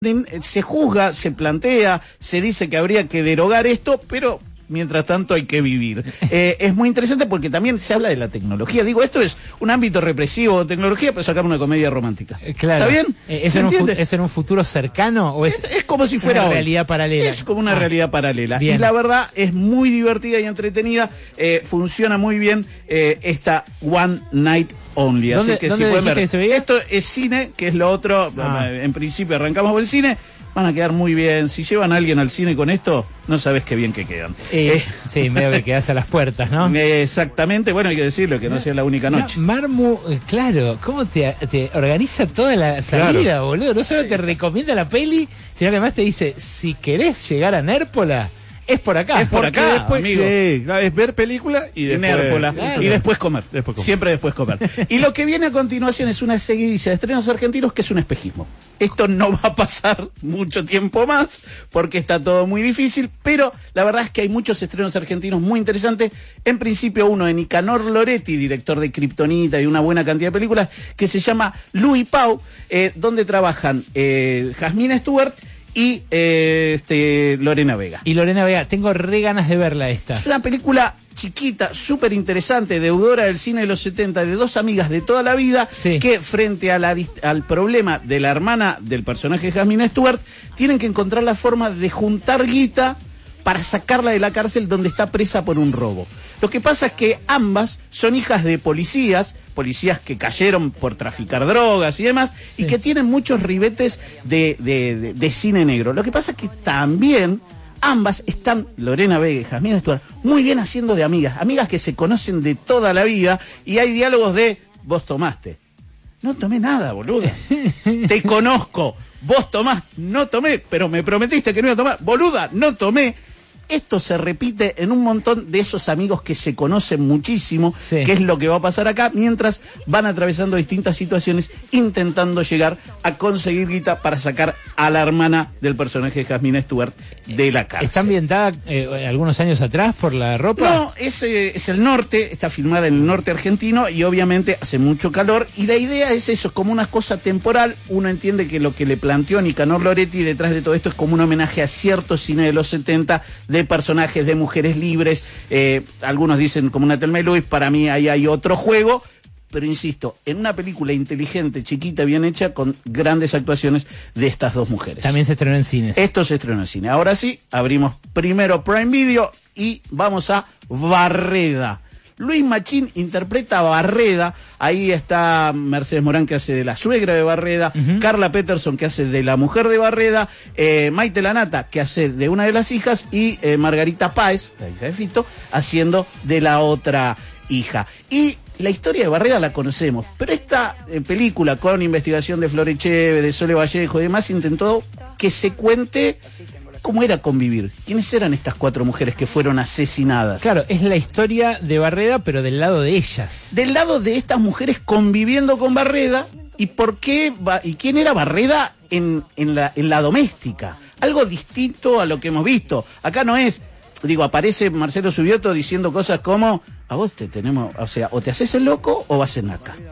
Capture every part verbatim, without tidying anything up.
Se juzga, se plantea, se dice que habría que derogar esto, pero mientras tanto hay que vivir. Eh, es muy interesante porque también se habla de la tecnología. Digo, esto es un ámbito represivo de tecnología, pero sacar una comedia romántica. Eh, claro. ¿Está bien? Eh, ¿Es, en un ¿Es en un futuro cercano o es, es, es como si fuera una hoy. realidad paralela? Es como una ah, realidad paralela. Bien. Y la verdad es muy divertida y entretenida. Eh, funciona muy bien eh, esta One Night Only. ¿Dónde, Así que ¿dónde si pueden ver. Que se veía? Esto es cine, que es lo otro. Ah. En principio arrancamos con el cine. Van a quedar muy bien. Si llevan a alguien al cine con esto, no sabes qué bien que quedan. Eh, eh. Sí, medio que quedas a las puertas, ¿no? Exactamente. Bueno, hay que decirlo, que no sea la única noche. No, Marmu, claro, ¿cómo te, te organiza toda la salida, claro, boludo? No solo te recomienda la peli, sino que además te dice, si querés llegar a Nérpola, es por acá. Es por acá, después, amigo. Sí, es ver película y después, Nérpola, claro, y después comer. después comer. Siempre después comer. Y lo que viene a continuación es una seguidilla de estrenos argentinos que es un espejismo. Esto no va a pasar mucho tiempo más porque está todo muy difícil, pero la verdad es que hay muchos estrenos argentinos muy interesantes. En principio uno de Nicanor Loretti, director de Kryptonita y una buena cantidad de películas, que se llama Louis Pau, eh, donde trabajan eh, Jasmine Stewart y eh, este Lorena Vega. Y Lorena Vega, tengo re ganas de verla esta. Es una película chiquita, súper interesante, deudora del cine de los setenta, de dos amigas de toda la vida, sí, que frente a la, al problema de la hermana del personaje Jasmine Stewart, tienen que encontrar la forma de juntar guita para sacarla de la cárcel donde está presa por un robo. Lo que pasa es que ambas son hijas de policías, policías que cayeron por traficar drogas y demás, sí, y que tienen muchos ribetes de, de, de, de cine negro. Lo que pasa es que también ambas están, Lorena Vega y Jasmine Stewart, muy bien haciendo de amigas, amigas que se conocen de toda la vida, y hay diálogos de, vos tomaste. No tomé nada, boluda. Te conozco. Vos tomás, no tomé, pero me prometiste que no iba a tomar. Boluda, no tomé. Esto se repite en un montón de esos amigos que se conocen muchísimo, sí, que es lo que va a pasar acá, mientras van atravesando distintas situaciones, intentando llegar a conseguir guita para sacar a la hermana del personaje de Jasmine Stewart de la cárcel. ¿Está ambientada eh, algunos años atrás por la ropa? No, es, eh, es el norte, está filmada en el norte argentino y obviamente hace mucho calor, y la idea es eso, como una cosa temporal. Uno entiende que lo que le planteó Nicanor Loretti detrás de todo esto es como un homenaje a cierto cine de los setenta, de personajes, de mujeres libres, eh, algunos dicen como una Thelma y Louise, para mí ahí hay otro juego, pero insisto, en una película inteligente, chiquita, bien hecha, con grandes actuaciones de estas dos mujeres. También se estrenó en cines. Esto se estrenó en cine. Ahora sí, abrimos primero Prime Video y vamos a Barreda. Luis Machín interpreta a Barreda, ahí está Mercedes Morán, que hace de la suegra de Barreda, uh-huh, Carla Peterson, que hace de la mujer de Barreda, eh, Maite Lanata, que hace de una de las hijas, y eh, Margarita Páez, la hija de Fito, haciendo de la otra hija. Y la historia de Barreda la conocemos, pero esta eh, película, con investigación de Flor Echeve, de Sole Vallejo y demás, intentó que se cuente cómo era convivir. ¿Quiénes eran estas cuatro mujeres que fueron asesinadas? Claro, es la historia de Barreda, pero del lado de ellas. Del lado de estas mujeres conviviendo con Barreda, y por qué, y quién era Barreda en, en, la, en la doméstica. Algo distinto a lo que hemos visto. Acá no es, digo, aparece Marcelo Subioto diciendo cosas como, a vos te tenemos, o sea, o te haces el loco o vas en acá.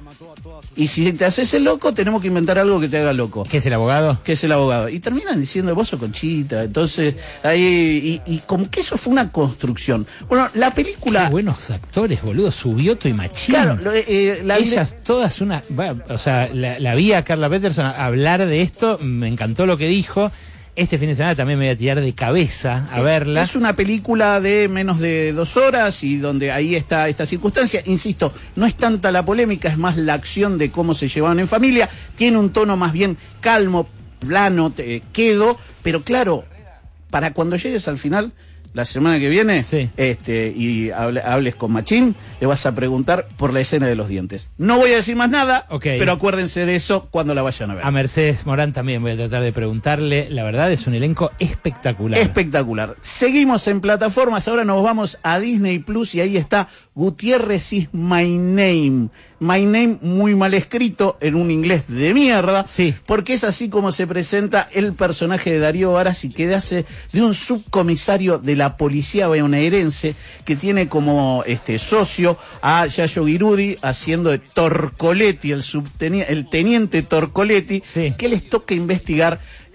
Y si te haces el loco, tenemos que inventar algo que te haga loco. ¿Qué es el abogado? ¿Qué es el abogado? Y terminan diciendo, vos sos Conchita. Entonces, ahí, y, y como que eso fue una construcción. Bueno, la película... Qué buenos actores, boludo, Subioto y Machín. Claro, eh, la ellas dire... todas una... O sea, la, la vi a Carla Peterson hablar de esto, me encantó lo que dijo. Este fin de semana también me voy a tirar de cabeza a es, verla. Es una película de menos de dos horas y donde ahí está esta circunstancia. Insisto, no es tanta la polémica, es más la acción de cómo se llevaban en familia. Tiene un tono más bien calmo, plano, te, quedo, pero claro, para cuando llegues al final, la semana que viene, sí, este, y hable, hables con Machín, le vas a preguntar por la escena de los dientes. No voy a decir más nada, okay, pero acuérdense de eso cuando la vayan a ver. A Mercedes Morán también voy a tratar de preguntarle. La verdad es un elenco espectacular. Espectacular. Seguimos en plataformas, ahora nos vamos a Disney Plus y ahí está Gutiérrez is My Name. My Name muy mal escrito en un inglés de mierda, sí, porque es así como se presenta el personaje de Darío Barassi, que hace de un subcomisario de la policía bonaerense que tiene como este socio a Yayo Girudi haciendo de Torcoletti, el subteniente, el teniente Torcoletti, sí, que les toca investigar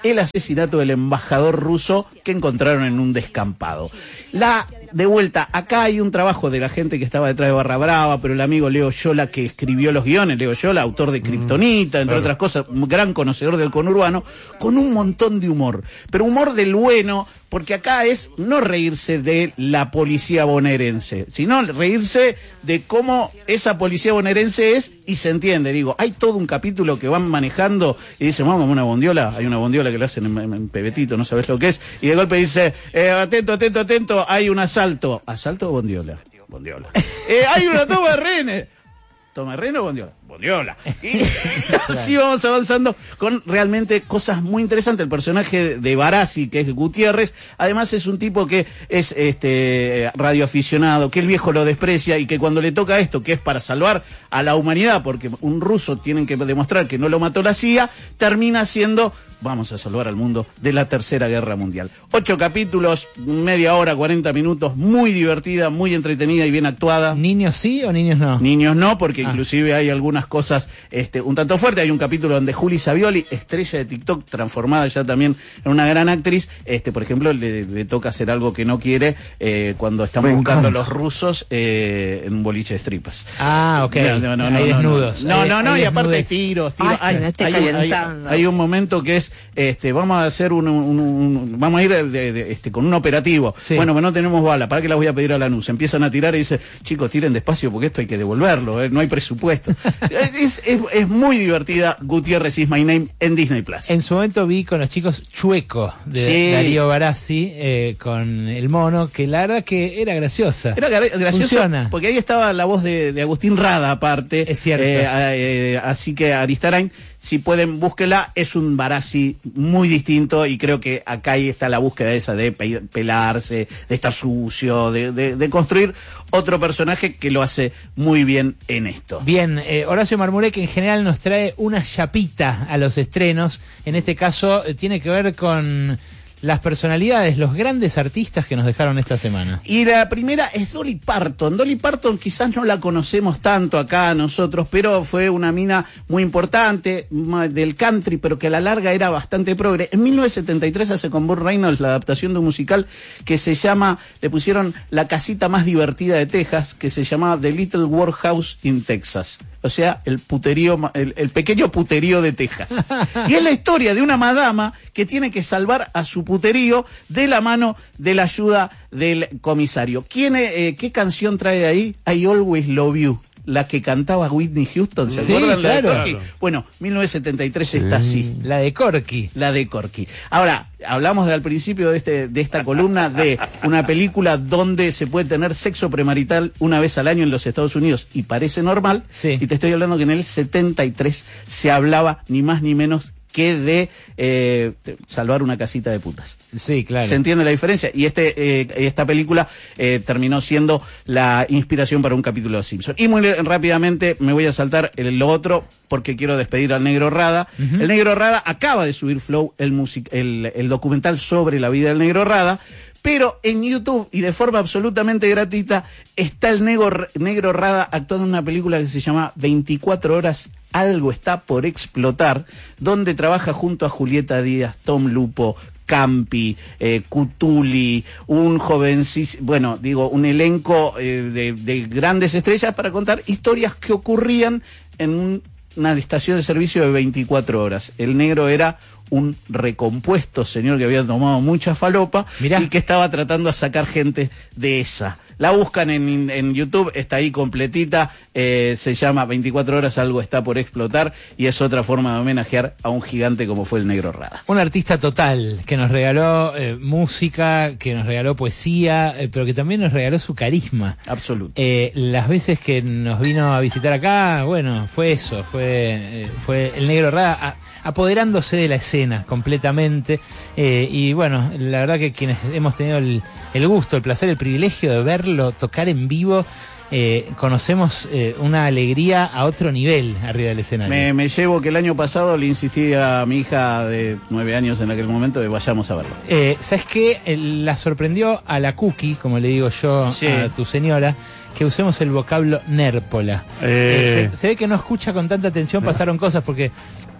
el asesinato del embajador ruso que encontraron en un descampado. La De vuelta, acá hay un trabajo de la gente que estaba detrás de Barra Brava, pero el amigo Leo Yola, que escribió los guiones, Leo Yola, autor de Kriptonita, entre claro. otras cosas, un gran conocedor del conurbano, con un montón de humor. Pero humor del bueno, porque acá es no reírse de la policía bonaerense, sino reírse de cómo esa policía bonaerense es y se entiende. Digo, hay todo un capítulo que van manejando y dicen, vamos a una bondiola, hay una bondiola que le hacen en, en, en pebetito, no sabes lo que es, y de golpe dice, eh, atento, atento, atento, hay un asalto. ¿Asalto o bondiola? Bondiola. eh, hay una toma de rehenes. ¿Toma de rehenes o bondiola? Bondiola. Y así vamos avanzando con realmente cosas muy interesantes. El personaje de Barassi, que es Gutiérrez, además es un tipo que es este radioaficionado, que el viejo lo desprecia y que cuando le toca esto, que es para salvar a la humanidad, porque un ruso tienen que demostrar que no lo mató la C I A, termina siendo, vamos a salvar al mundo de la Tercera Guerra Mundial. Ocho capítulos, media hora, cuarenta minutos, muy divertida, muy entretenida y bien actuada. ¿Niños sí o niños no? Niños no, porque ah. inclusive hay algunas cosas este, un tanto fuertes. Hay un capítulo donde Juli Savioli, estrella de TikTok, transformada ya también en una gran actriz, este, por ejemplo, le, le toca hacer algo que no quiere eh, cuando están Me buscando encanta. los rusos eh, en un boliche de strippers. Ah, ok. No, no, no, hay no, desnudos. No, hay, no, no, hay y aparte tiros, tiros. Ay, hay, hay, hay, hay, hay un momento que es, este, vamos a hacer un, un, un vamos a ir de, de, de, este, con un operativo. Sí. Bueno, pero no tenemos bala, ¿para qué la voy a pedir a Lanús? Empiezan a tirar y dice, chicos, tiren despacio porque esto hay que devolverlo, eh, no hay presupuesto. es, es, es muy divertida. Gutiérrez is my name en Disney Plus. En su momento vi con los chicos Chueco de sí. Darío Barassi eh, con el mono, que la verdad que era graciosa. Era gra graciosa. Funciona. Porque ahí estaba la voz de, de Agustín Rada aparte. Es cierto. Eh, eh, así que Aristarain, si pueden, búsquela. Es un Barassi muy distinto y creo que acá ahí está la búsqueda esa de pe pelarse, de estar sucio, de, de, de construir otro personaje que lo hace muy bien en esto. Bien, eh, Horacio Marmuré, que en general nos trae una chapita a los estrenos, en este caso eh, tiene que ver con las personalidades, los grandes artistas que nos dejaron esta semana. Y la primera es Dolly Parton. Dolly Parton quizás no la conocemos tanto acá nosotros, pero fue una mina muy importante del country, pero que a la larga era bastante progre. En mil novecientos setenta y tres hace con Burt Reynolds la adaptación de un musical que se llama, le pusieron La casita más divertida de Texas, que se llamaba The Little Workhouse in Texas. O sea, el puterío, el, el pequeño puterío de Texas. Y es la historia de una madama que tiene que salvar a su puterío de la mano de la ayuda del comisario. ¿Quién, eh, ¿Qué canción trae ahí? I Always Love You. La que cantaba Whitney Houston, ¿se sí, acuerdan? Claro. La de Corky. Bueno, mil novecientos setenta y tres está así. La de Corky. La de Corky. Ahora, hablamos de, al principio de, este, de esta columna de una película donde se puede tener sexo premarital una vez al año en los Estados Unidos y parece normal. Sí. Y te estoy hablando que en el setenta y tres se hablaba ni más ni menos que de eh, salvar una casita de putas. Sí, claro. ¿Se entiende la diferencia? Y este eh, esta película eh, terminó siendo la inspiración para un capítulo de Simpson. Y muy rápidamente me voy a saltar el, lo otro, porque quiero despedir al Negro Rada. Uh-huh. El Negro Rada acaba de subir Flow, el, music, el, el documental sobre la vida del Negro Rada, pero en YouTube y de forma absolutamente gratuita está el Negro, Negro Rada actuando en una película que se llama veinticuatro horas, algo está por explotar, donde trabaja junto a Julieta Díaz, Tom Lupo, Campi, eh, Cutuli, un jovencísimo, bueno, digo, un elenco eh, de, de grandes estrellas para contar historias que ocurrían en un, una estación de servicio de veinticuatro horas. El negro era un recompuesto señor que había tomado mucha falopa. Mirá. Y que estaba tratando de sacar gente de esa. La buscan en, en YouTube, está ahí completita, eh, se llama veinticuatro horas, algo está por explotar, y es otra forma de homenajear a un gigante como fue el Negro Rada. Un artista total, que nos regaló eh, música, que nos regaló poesía, eh, pero que también nos regaló su carisma. Absoluto. Eh, las veces que nos vino a visitar acá, bueno, fue eso, fue, eh, fue el Negro Rada a, apoderándose de la escena completamente, eh, y bueno, la verdad que quienes hemos tenido el, el gusto, el placer, el privilegio de verlo tocar en vivo, eh, conocemos eh, una alegría a otro nivel arriba del escenario. Me, me llevo que el año pasado le insistí a mi hija de nueve años en aquel momento de vayamos a verlo. Eh, ¿Sabes qué? Eh, la sorprendió a la Cookie, como le digo yo sí. a tu señora, que usemos el vocablo nérpola. Eh. Eh, se, se ve que no escucha con tanta atención, pasaron cosas porque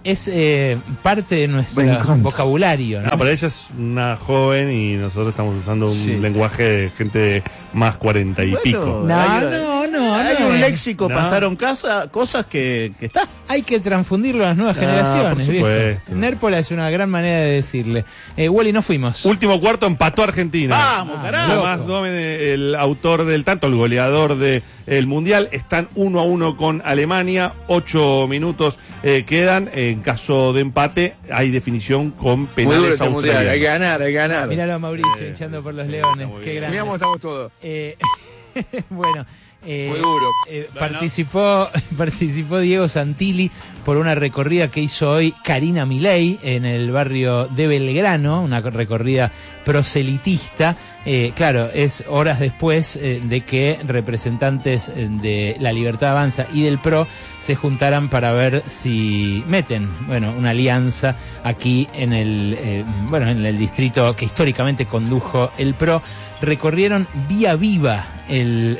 es eh, parte de nuestro vocabulario, ¿no? Ah, para ella es una joven y nosotros estamos usando un sí. lenguaje de gente de más cuarenta y bueno, pico. No, hay, no, no. Hay no, un léxico, no. pasaron casa, cosas que, que está. Hay que transfundirlo a las nuevas ah, generaciones. Por supuesto. Nérpola es una gran manera de decirle. Eh, Wally, no fuimos. Último cuarto empató Argentina. Vamos, ah, carajo. Tomás Dómene, el autor del tanto, el goleador del de Mundial, están uno a uno con Alemania. Ocho minutos eh, quedan. En caso de empate, hay definición con penales australianos. Hay que ganar, hay que ganar. Míralo a Mauricio, eh, hinchando por los leones. Qué grande. Miramos, estamos todos. Eh, bueno. Eh, Muy duro. Eh, participó, participó Diego Santilli por una recorrida que hizo hoy Karina Milei en el barrio de Belgrano, una recorrida proselitista. Eh, claro, es horas después eh, de que representantes de La Libertad Avanza y del P R O se juntaran para ver si meten, bueno, una alianza aquí en el, eh, bueno, en el distrito que históricamente condujo el P R O. Recorrieron vía viva el,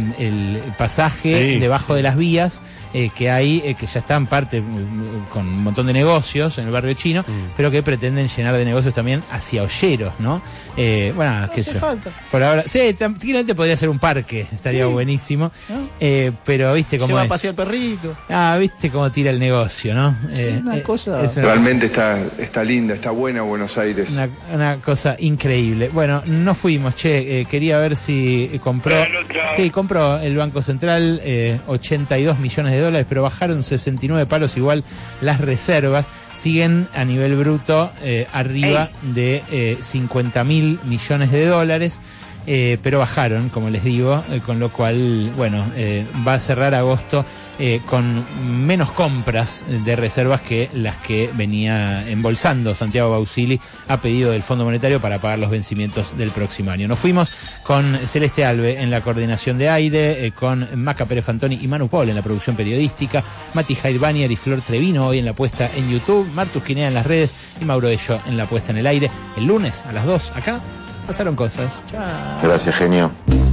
el pasaje sí, debajo sí. de las vías eh, que hay, eh, que ya están parte con un montón de negocios en el barrio chino, mm. pero que pretenden llenar de negocios también hacia Olleros, ¿no? Eh, bueno, no qué sé yo. Falta. Por ahora, sí, tranquilamente podría ser un parque, estaría sí. buenísimo, ¿no? eh, pero viste cómo lleva es. a pasear el perrito. Ah, viste cómo tira el negocio, ¿no? Sí, eh, una eh, cosa. Una... Realmente está, está linda, está buena Buenos Aires. Una, una cosa increíble. Bueno, no fuimos, che, eh, quería ver si compró. Sí, compró el Banco Central eh, ochenta y dos millones de dólares, pero bajaron sesenta y nueve palos igual las reservas. Siguen a nivel bruto eh, arriba Ey. de eh, cincuenta mil millones de dólares. Eh, pero bajaron, como les digo, eh, con lo cual, bueno, eh, va a cerrar agosto eh, con menos compras de reservas que las que venía embolsando Santiago Bausili a pedido del Fondo Monetario para pagar los vencimientos del próximo año. Nos fuimos con Celeste Alve en la coordinación de aire, eh, con Maca Pérez Fantoni y Manu Paul en la producción periodística, Mati Heidbanier y Flor Trevino hoy en la puesta en YouTube, Martus Quinea en las redes y Mauro Ello en la puesta en el aire. El lunes a las dos, acá pasaron cosas. Chao. Gracias, genio.